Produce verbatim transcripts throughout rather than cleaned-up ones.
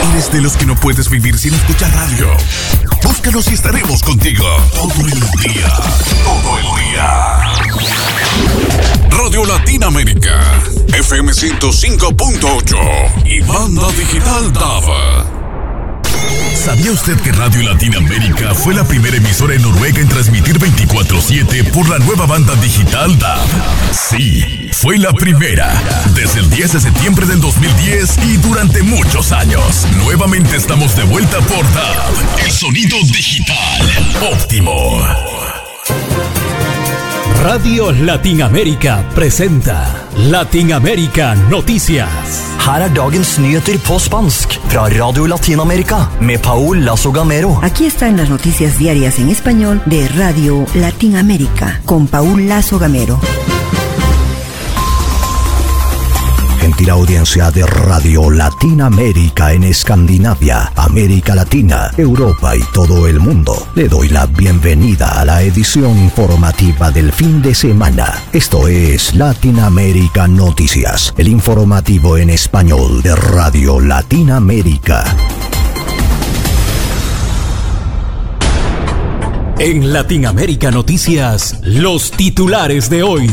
¿Eres de los que no puedes vivir sin escuchar radio? Búscanos y estaremos contigo todo el día. Todo el día. Radio Latinoamérica, F M ciento cinco punto ocho y banda digital D A B. ¿Sabía usted que Radio Latinoamérica fue la primera emisora en Noruega en transmitir veinticuatro siete por la nueva banda digital D A B? Sí, fue la primera. Desde el diez de septiembre del dos mil diez y durante muchos años. Nuevamente estamos de vuelta por D A B, el sonido digital óptimo. Radio Latinoamérica presenta Latinoamérica Noticias. Her er dagens nyheter på spansk fra Radio Latinoamérica med Paul Lazo Gamero. Aquí están las noticias diarias en español de Radio Latinoamérica con Paul Lazo Gamero. Gentil audiencia de Radio Latinoamérica en Escandinavia, América Latina, Europa y todo el mundo. Le doy la bienvenida a la edición informativa del fin de semana. Esto es Latinoamérica Noticias, el informativo en español de Radio Latinoamérica. En Latinoamérica Noticias, los titulares de hoy.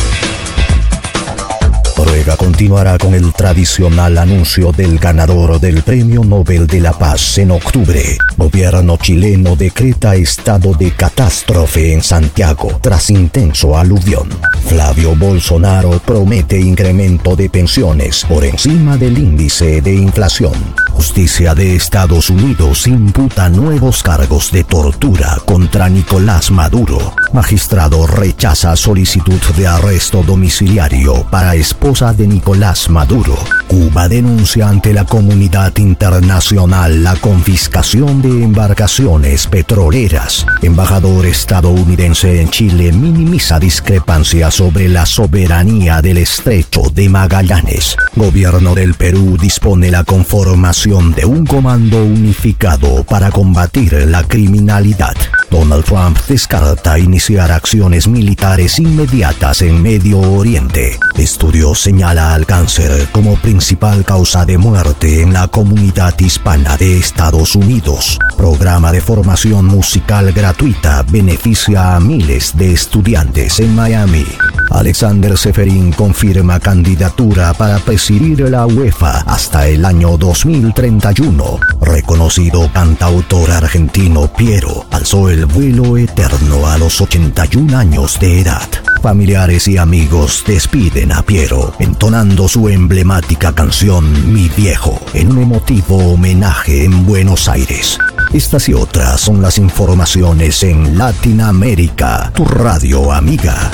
Noruega continuará con el tradicional anuncio del ganador del Premio Nobel de la Paz en octubre. Gobierno chileno decreta estado de catástrofe en Santiago tras intenso aluvión. Flavio Bolsonaro promete incremento de pensiones por encima del índice de inflación. Justicia de Estados Unidos imputa nuevos cargos de tortura contra Nicolás Maduro. Magistrado rechaza solicitud de arresto domiciliario para esposa de Nicolás Maduro. Cuba denuncia ante la comunidad internacional la confiscación de embarcaciones petroleras. Embajador estadounidense en Chile minimiza discrepancias sobre la soberanía del Estrecho de Magallanes. Gobierno del Perú dispone la conformación de un comando unificado para combatir la criminalidad. Donald Trump descarta iniciar acciones militares inmediatas en Medio Oriente. Estudio señala al cáncer como principal causa de muerte en la comunidad hispana de Estados Unidos. Programa de formación musical gratuita beneficia a miles de estudiantes en Miami. Alexander Seferin confirma candidatura para presidir la UEFA hasta el año dos mil treinta y uno. Reconocido cantautor argentino Piero alzó el vuelo eterno a los ochenta y un años de edad. Familiares y amigos despiden a Piero, entonando su emblemática canción Mi Viejo, en un emotivo homenaje en Buenos Aires. Estas y otras son las informaciones en Latinoamérica, tu radio amiga.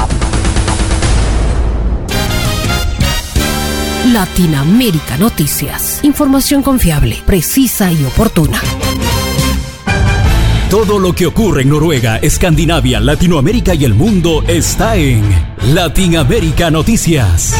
Latinoamérica Noticias. Información confiable, precisa y oportuna. Todo lo que ocurre en Noruega, Escandinavia, Latinoamérica y el mundo está en Latinoamérica Noticias.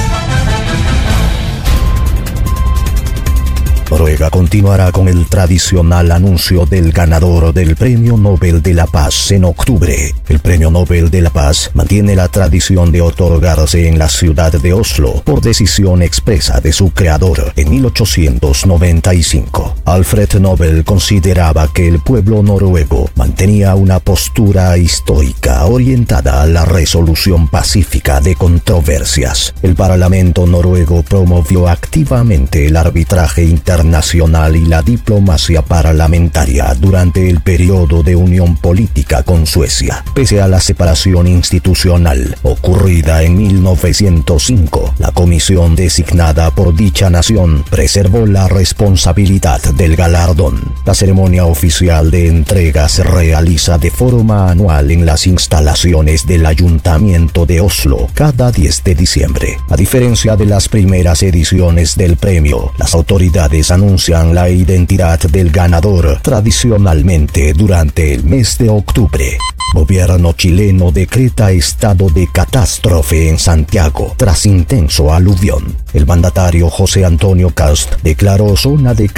Noruega continuará con el tradicional anuncio del ganador del Premio Nobel de la Paz en octubre. El Premio Nobel de la Paz mantiene la tradición de otorgarse en la ciudad de Oslo por decisión expresa de su creador en mil ochocientos noventa y cinco. Alfred Nobel consideraba que el pueblo noruego mantenía una postura histórica orientada a la resolución pacífica de controversias. El Parlamento noruego promovió activamente el arbitraje internacional nacional y la diplomacia parlamentaria durante el periodo de unión política con Suecia. Pese a la separación institucional ocurrida en mil novecientos cinco, la comisión designada por dicha nación preservó la responsabilidad del galardón. La ceremonia oficial de entrega se realiza de forma anual en las instalaciones del Ayuntamiento de Oslo cada diez de diciembre. A diferencia de las primeras ediciones del premio, las autoridades anuncian la identidad del ganador tradicionalmente durante el mes de octubre. Gobierno chileno decreta estado de catástrofe en Santiago tras intenso aluvión. El mandatario José Antonio Kast declaró zona de catástrofe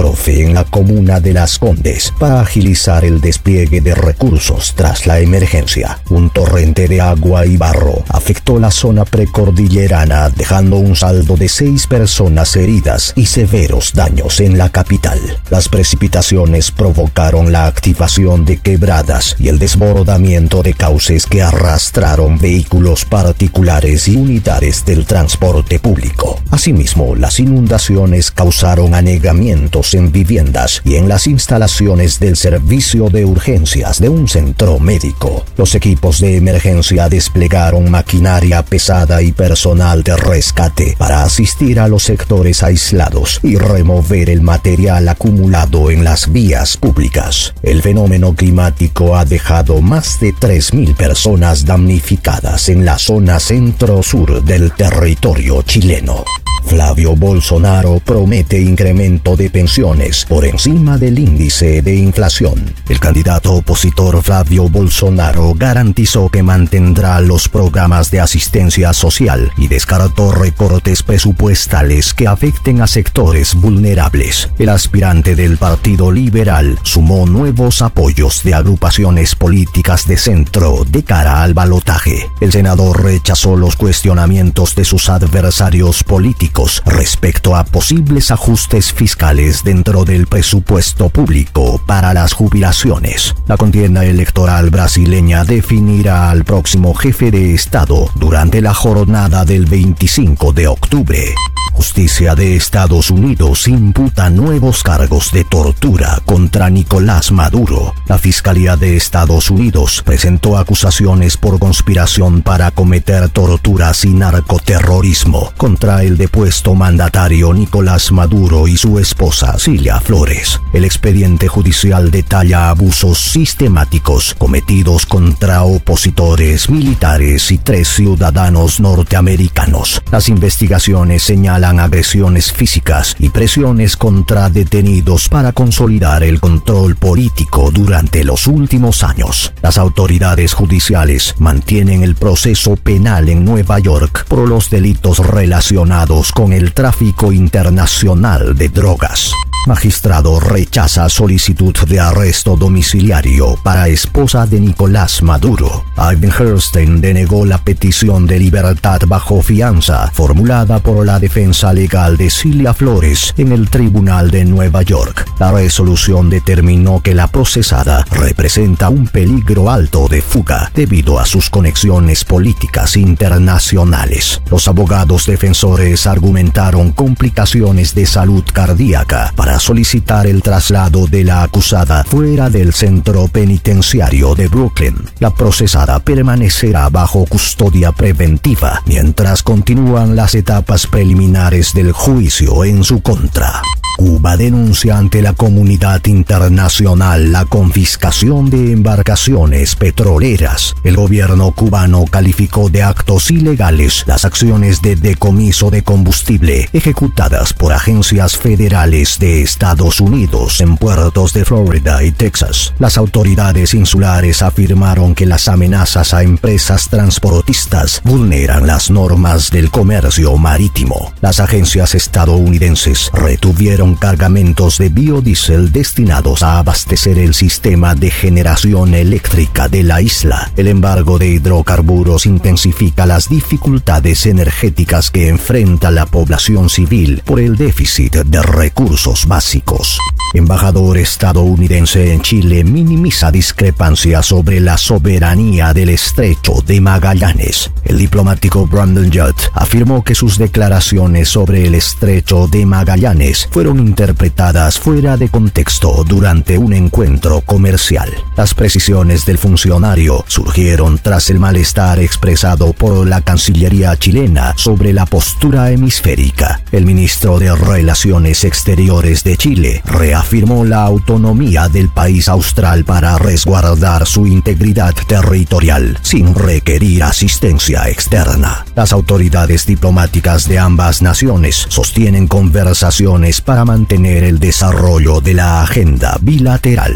catástrofe en la comuna de Las Condes para agilizar el despliegue de recursos tras la emergencia. Un torrente de agua y barro afectó la zona precordillerana, dejando un saldo de seis personas heridas y severos daños en la capital. Las precipitaciones provocaron la activación de quebradas y el desbordamiento de cauces que arrastraron vehículos particulares y unidades del transporte público. Asimismo, las inundaciones causaron anegamientos en viviendas y en las instalaciones del servicio de urgencias de un centro médico. Los equipos de emergencia desplegaron maquinaria pesada y personal de rescate para asistir a los sectores aislados y remover el material acumulado en las vías públicas. El fenómeno climático ha dejado más de tres mil personas damnificadas en la zona centro-sur del territorio chileno. Flavio Bolsonaro promete incremento de pensiones por encima del índice de inflación. El candidato opositor Flavio Bolsonaro garantizó que mantendrá los programas de asistencia social y descartó recortes presupuestales que afecten a sectores vulnerables. El aspirante del Partido Liberal sumó nuevos apoyos de agrupaciones políticas de centro de cara al balotaje. El senador rechazó los cuestionamientos de sus adversarios políticos respecto a posibles ajustes fiscales dentro del presupuesto público para las jubilaciones. La contienda electoral brasileña definirá al próximo jefe de Estado durante la jornada del veinticinco de octubre. Justicia de Estados Unidos imputa nuevos cargos de tortura contra Nicolás Maduro. La Fiscalía de Estados Unidos presentó acusaciones por conspiración para cometer torturas y narcoterrorismo contra el depuesto mandatario Nicolás Maduro y su esposa Cilia Flores. El expediente judicial detalla abusos sistemáticos cometidos contra opositores, militares y tres ciudadanos norteamericanos. Las investigaciones señalan agresiones físicas y presiones contra detenidos para consolidar el control político durante los últimos años. Las autoridades judiciales mantienen el proceso penal en Nueva York por los delitos relacionados con el tráfico internacional de drogas. Magistrado rechaza solicitud de arresto domiciliario para esposa de Nicolás Maduro. Ivan Herstein denegó la petición de libertad bajo fianza formulada por la defensa legal de Cilia Flores en el Tribunal de Nueva York. La resolución determinó que la procesada representa un peligro alto de fuga debido a sus conexiones políticas internacionales. Los abogados defensores argumentaron complicaciones de salud cardíaca para solicitar el traslado de la acusada fuera del centro penitenciario de Brooklyn. La procesada permanecerá bajo custodia preventiva mientras continúan las etapas preliminares del juicio en su contra. Cuba denuncia ante la comunidad internacional la confiscación de embarcaciones petroleras. El gobierno cubano calificó de actos ilegales las acciones de decomiso de combustible ejecutadas por agencias federales de Estados Unidos en puertos de Florida y Texas. Las autoridades insulares afirmaron que las amenazas a empresas transportistas vulneran las normas del comercio marítimo. Las agencias estadounidenses retuvieron cargamentos de biodiesel destinados a abastecer el sistema de generación eléctrica de la isla. El embargo de hidrocarburos intensifica las dificultades energéticas que enfrenta la población civil por el déficit de recursos básicos. Embajador estadounidense en Chile minimiza discrepancias sobre la soberanía del Estrecho de Magallanes. El diplomático Brandon Judd afirmó que sus declaraciones sobre el Estrecho de Magallanes fueron interpretadas fuera de contexto durante un encuentro comercial. Las precisiones del funcionario surgieron tras el malestar expresado por la Cancillería chilena sobre la postura hemisférica. El ministro de Relaciones Exteriores de Chile reafirmó la autonomía del país austral para resguardar su integridad territorial sin requerir asistencia externa. Las autoridades diplomáticas de ambas naciones sostienen conversaciones para mantener el desarrollo de la agenda bilateral.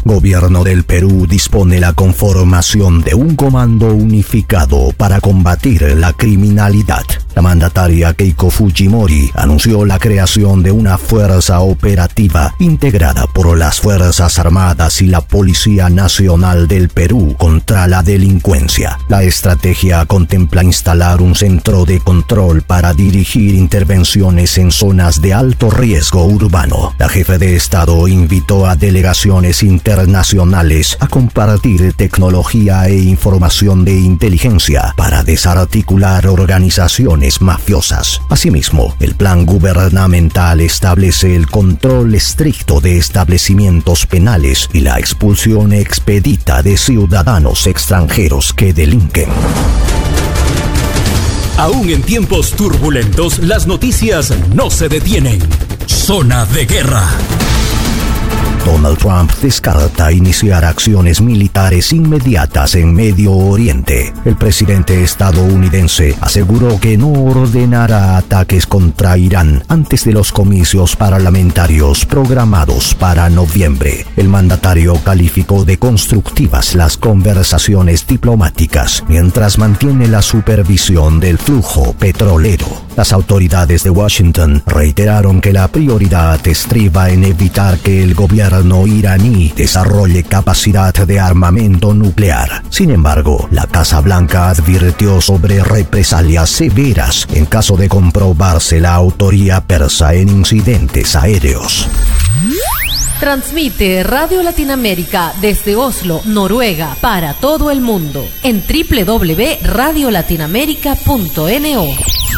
Gobierno del Perú dispone la conformación de un comando unificado para combatir la criminalidad. La mandataria Keiko Fujimori anunció la creación de una fuerza operativa integrada por las Fuerzas Armadas y la Policía Nacional del Perú contra la delincuencia. La estrategia contempla instalar un centro de control para dirigir intervenciones en zonas de alto riesgo urbano. La jefe de Estado invitó a delegaciones internacionales a compartir tecnología e información de inteligencia para desarticular organizaciones mafiosas. Asimismo, el plan gubernamental establece el control estricto de establecimientos penales y la expulsión expedita de ciudadanos extranjeros que delinquen. Aún en tiempos turbulentos, las noticias no se detienen. Zona de guerra. Donald Trump descarta iniciar acciones militares inmediatas en Medio Oriente. El presidente estadounidense aseguró que no ordenará ataques contra Irán antes de los comicios parlamentarios programados para noviembre. El mandatario calificó de constructivas las conversaciones diplomáticas mientras mantiene la supervisión del flujo petrolero. Las autoridades de Washington reiteraron que la prioridad estriba en evitar que el gobierno iraní desarrolle capacidad de armamento nuclear. Sin embargo, la Casa Blanca advirtió sobre represalias severas en caso de comprobarse la autoría persa en incidentes aéreos. Transmite Radio Latinoamérica desde Oslo, Noruega, para todo el mundo en doble u doble u doble u punto radio latinoamérica punto no.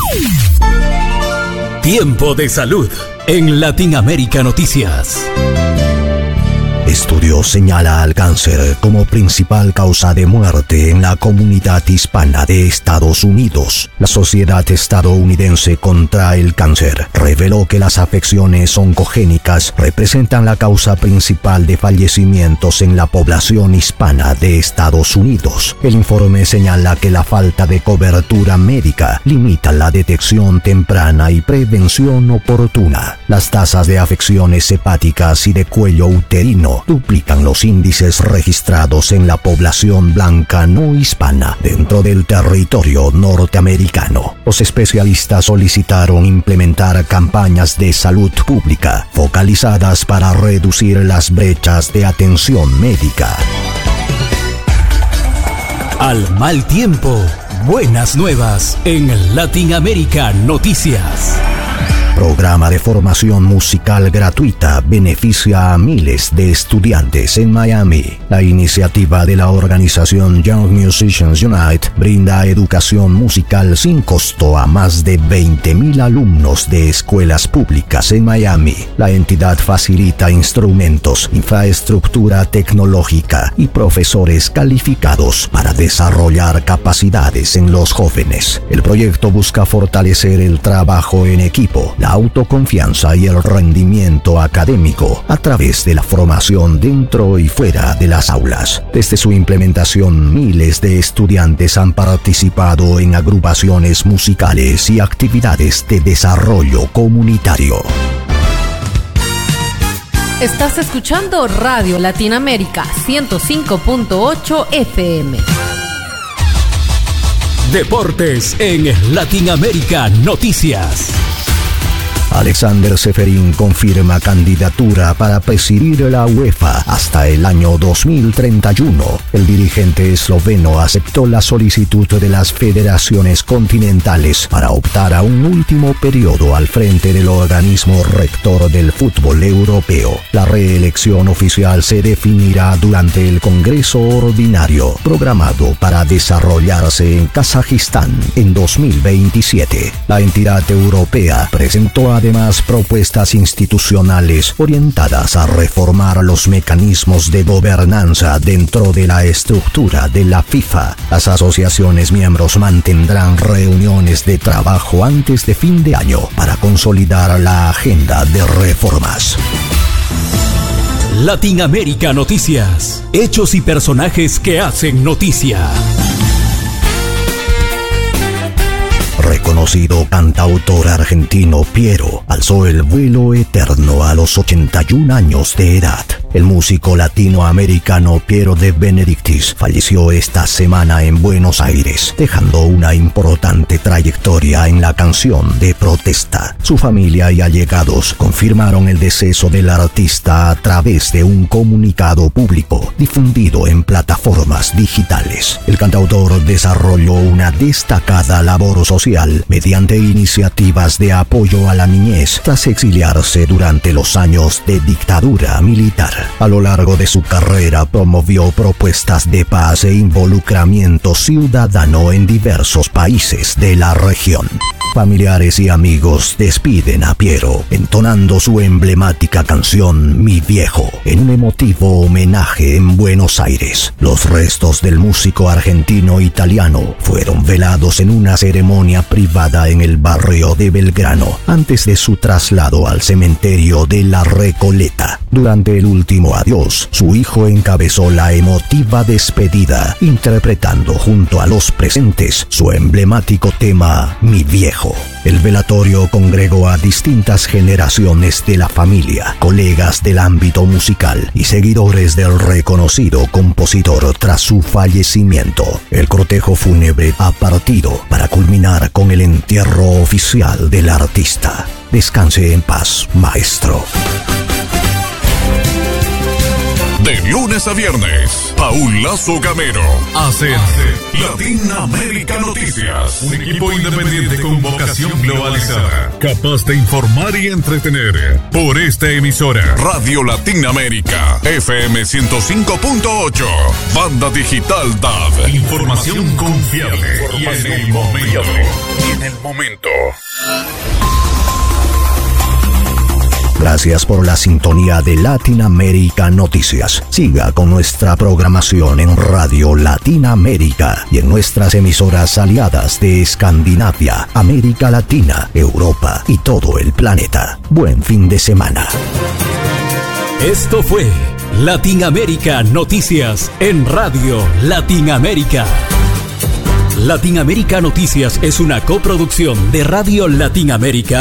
Tiempo de salud en Latinoamérica Noticias. Estudio señala al cáncer como principal causa de muerte en la comunidad hispana de Estados Unidos. La Sociedad Estadounidense contra el Cáncer reveló que las afecciones oncogénicas representan la causa principal de fallecimientos en la población hispana de Estados Unidos. El informe señala que la falta de cobertura médica limita la detección temprana y prevención oportuna. Las tasas de afecciones hepáticas y de cuello uterino duplican los índices registrados en la población blanca no hispana dentro del territorio norteamericano. Los especialistas solicitaron implementar campañas de salud pública focalizadas para reducir las brechas de atención médica. Al mal tiempo, buenas nuevas en Latinoamérica Noticias. Programa de formación musical gratuita beneficia a miles de estudiantes en Miami. La iniciativa de la organización Young Musicians Unite brinda educación musical sin costo a más de veinte mil alumnos de escuelas públicas en Miami. La entidad facilita instrumentos, infraestructura tecnológica y profesores calificados para desarrollar capacidades en los jóvenes. El proyecto busca fortalecer el trabajo en equipo, la autoconfianza y el rendimiento académico a través de la formación dentro y fuera de las aulas. Desde su implementación, miles de estudiantes han participado en agrupaciones musicales y actividades de desarrollo comunitario. Estás escuchando Radio Latinoamérica ciento cinco punto ocho F M. Deportes en Latinoamérica Noticias. Alexander Ceferín confirma candidatura para presidir la UEFA hasta el año dos mil treinta y uno. El dirigente esloveno aceptó la solicitud de las federaciones continentales para optar a un último periodo al frente del organismo rector del fútbol europeo. La reelección oficial se definirá durante el Congreso Ordinario, programado para desarrollarse en Kazajistán en dos mil veintisiete. La entidad europea presentó a Además, propuestas institucionales orientadas a reformar los mecanismos de gobernanza dentro de la estructura de la FIFA. Las asociaciones miembros mantendrán reuniones de trabajo antes de fin de año para consolidar la agenda de reformas. Latinoamérica Noticias. Hechos y personajes que hacen noticia. Reconocido cantautor argentino Piero alzó el vuelo eterno a los ochenta y un años de edad. El músico latinoamericano Piero de Benedictis falleció esta semana en Buenos Aires, dejando una importante trayectoria en la canción de protesta. Su familia y allegados confirmaron el deceso del artista a través de un comunicado público difundido en plataformas digitales. El cantautor desarrolló una destacada labor social mediante iniciativas de apoyo a la niñez tras exiliarse durante los años de dictadura militar. A lo largo de su carrera promovió propuestas de paz e involucramiento ciudadano en diversos países de la región. Familiares y amigos despiden a Piero, entonando su emblemática canción Mi Viejo, en un emotivo homenaje en Buenos Aires. Los restos del músico argentino-italiano fueron velados en una ceremonia privada en el barrio de Belgrano, antes de su traslado al cementerio de La Recoleta. Durante el último adiós, su hijo encabezó la emotiva despedida, interpretando junto a los presentes su emblemático tema Mi Viejo. El velatorio congregó a distintas generaciones de la familia, colegas del ámbito musical y seguidores del reconocido compositor tras su fallecimiento. El cortejo fúnebre ha partido para culminar con el entierro oficial del artista. Descanse en paz, maestro. De lunes a viernes, Paul Lazo Gamero hace Latinoamérica Noticias. Un equipo independiente con vocación globalizada, capaz de informar y entretener. Por esta emisora, Radio Latinoamérica, F M ciento cinco punto ocho, Banda Digital D A B. Información confiable y en el momento. Y en el momento. Gracias por la sintonía de Latinoamérica Noticias. Siga con nuestra programación en Radio Latinoamérica y en nuestras emisoras aliadas de Escandinavia, América Latina, Europa y todo el planeta. Buen fin de semana. Esto fue Latinoamérica Noticias en Radio Latinoamérica. Latinoamérica Noticias es una coproducción de Radio Latinoamérica